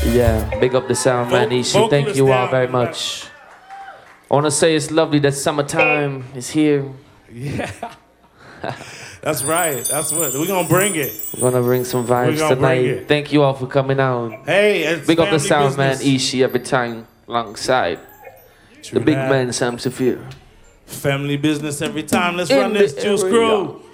Yeah, big up the sound, man. Ishi, thank you all very much. I want to say it's lovely that summertime is here. Yeah. That's right. That's what we're gonna bring it. We're gonna bring some vibes tonight. Thank you all for coming out. Hey, it's big up the sound, business. man. Ishi every time alongside the big man Sam Saphir. Family business every time. Let's run this Juice Crew.